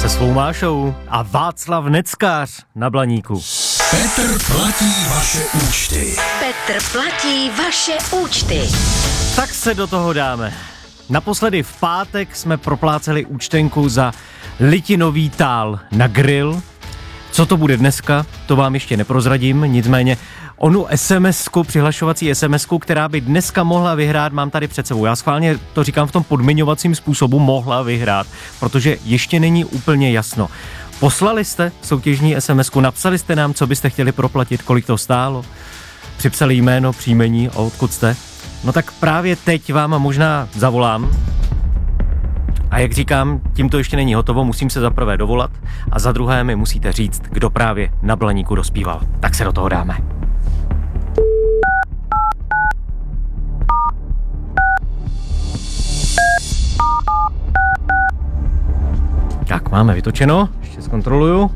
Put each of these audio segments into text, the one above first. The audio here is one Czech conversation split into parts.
se svou Mášou a Václav Neckář na Blaníku. Petr platí vaše účty. Petr platí vaše účty. Tak se do toho dáme. Naposledy v pátek jsme propláceli účtenku za litinový tál na grill. Co to bude dneska, to vám ještě neprozradím, nicméně onu SMS-ku, přihlašovací SMS-ku, která by dneska mohla vyhrát, mám tady před sebou. Já schválně to říkám v tom podmiňovacím způsobu, mohla vyhrát, protože ještě není úplně jasno. Poslali jste soutěžní SMS-ku, napsali jste nám, co byste chtěli proplatit, kolik to stálo, připsali jméno, příjmení a odkud jste. No tak právě teď vám možná zavolám. A jak říkám, tím to ještě není hotovo, musím se za prvé dovolat a za druhé mi musíte říct, kdo právě na Blaníku dospíval. Tak se do toho dáme. Tak, máme vytočeno, ještě zkontroluju.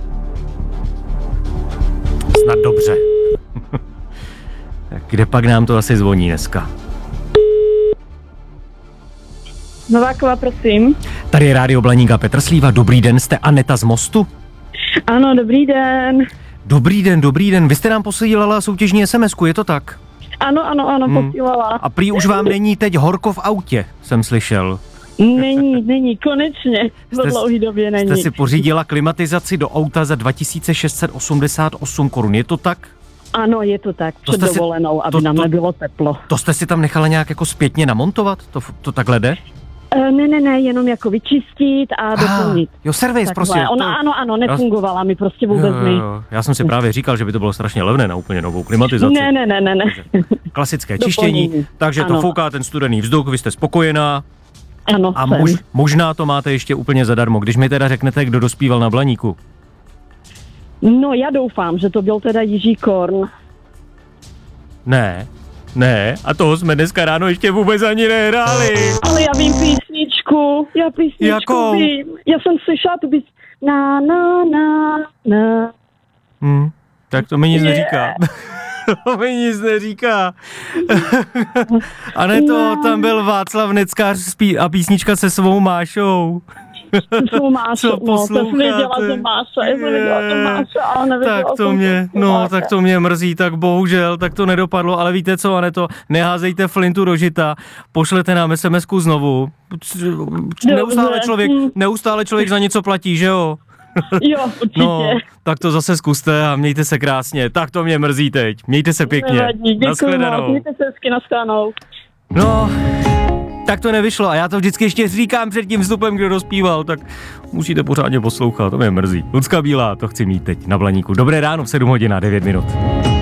Snad dobře. Tak kde pak nám to asi zvoní dneska? Nováková, prosím. Tady je Rádio Blaník a Petr Slíva. Dobrý den, jste Aneta z Mostu? Ano, dobrý den. Dobrý den. Vy jste nám posílala soutěžní SMS-ku, je to tak? Ano, posílala. A prý už vám není teď horko v autě, jsem slyšel. Není, konečně. Po dlouhý době není. Jste si pořídila klimatizaci do auta za 2688 korun, je to tak? Ano, je to tak, před dovolenou, aby nám nebylo teplo. To jste si tam nechala nějak jako zpětně namontovat? To takhle jde? Ne, jenom jako vyčistit a doplnit. Jo, servis, prostě. Ano, nefungovala mi prostě vůbec mi. Já jsem si právě říkal, že by to bylo strašně levné na úplně novou klimatizaci. Ne. Klasické čištění, takže to fouká ten studený vzduch, vy jste spokojená. Ano, a možná to máte ještě úplně zadarmo, když mi teda řeknete, kdo dospíval na Blaníku. No, já doufám, že to byl teda Jiří Korn. Ne, a toho jsme dneska ráno ještě vůbec ani nehráli. Ale já vím písničku, Jakou? vím. Já jsem slyšela tu písničku. Na. Tak to mi nic neříká. To mi nic neříká. A ne to, tam byl Václav Neckář a písnička se svou Mášou. Co posloucháte? To jsem věděla, že Máša, ale nevěděla tak to mě mrzí, tak bohužel, tak to nedopadlo, ale víte co, Aneto, neházejte flintu do žita, pošlete nám SMS-ku znovu. Neustále člověk za něco platí, že jo? Jo, určitě. No, tak to zase zkuste a mějte se krásně. Tak to mě mrzí teď. Mějte se pěkně. Nevadí, děkuji moc, mějte se hezky, nashledanou. No, tak to nevyšlo a já to vždycky ještě říkám před tím vstupem, kdo dospíval, tak musíte pořádně poslouchat, to mě mrzí. Lucka Bílá, to chci mít teď na Blaníku. Dobré ráno v 7 hodin a 9 minut.